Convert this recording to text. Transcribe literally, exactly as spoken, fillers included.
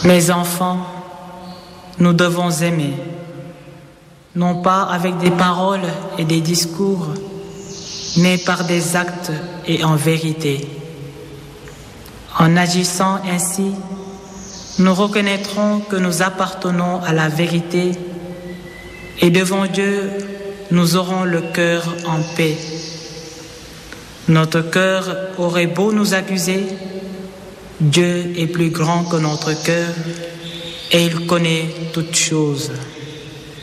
Mes enfants, nous devons aimer, non pas avec des paroles et des discours, mais par des actes et en vérité. En agissant ainsi, nous reconnaîtrons que nous appartenons à la vérité et devant Dieu, nous aurons le cœur en paix. Notre cœur aurait beau nous accuser, Dieu est plus grand que notre cœur et il connaît toutes choses.